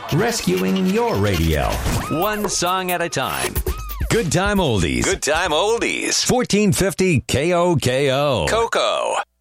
rescuing your radio. One song at a time. Good Time Oldies. Good Time Oldies. 1450 KOKO. Coco.